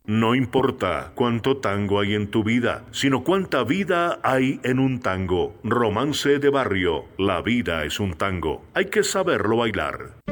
No importa cuánto tango hay en tu vida, sino cuánta vida hay en un tango. Romance de barrio. La vida es un tango. Hay que saberlo bailar.